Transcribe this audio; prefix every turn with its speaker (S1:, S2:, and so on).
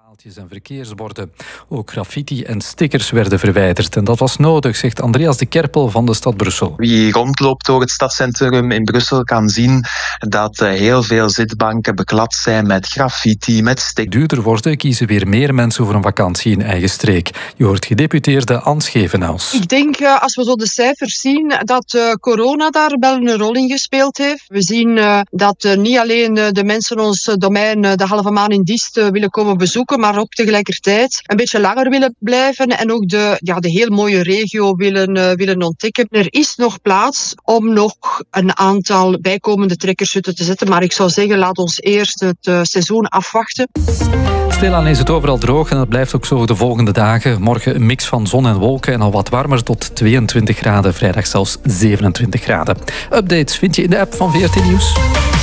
S1: Paaltjes en verkeersborden. Ook graffiti en stickers werden verwijderd. En dat was nodig, zegt Andreas de Kerpel van de stad Brussel.
S2: Wie rondloopt door het stadscentrum in Brussel kan zien dat heel veel zitbanken beklad zijn met graffiti, met stickers.
S1: Duurder worden kiezen weer meer mensen voor een vakantie in eigen streek. Je hoort gedeputeerde Anne Schevenhuis.
S3: Ik denk, als we zo de cijfers zien, dat corona daar wel een rol in gespeeld heeft. We zien dat niet alleen de mensen ons domein de halve maan in Diest willen komen bezoeken, maar ook tegelijkertijd een beetje langer willen blijven en ook de heel mooie regio willen ontdekken. Er is nog plaats om nog een aantal bijkomende trekkershutten te zetten, maar ik zou zeggen, laat ons eerst het seizoen afwachten.
S1: Stilaan is het overal droog en dat blijft ook zo de volgende dagen. Morgen een mix van zon en wolken en al wat warmer tot 22 graden. Vrijdag zelfs 27 graden. Updates vind je in de app van VRT Nieuws.